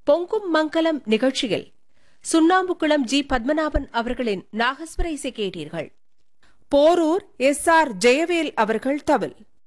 பொங்கும் மங்கலம் நிகழ்ச்சியில் சுண்ணாம்புக்குளம் ஜி பத்மநாபன் அவர்களின் நாகஸ்வர இசை கேட்டீர்கள். போரூர் எஸ். ஆர். ஜெயவேல் அவர்கள் தவில்.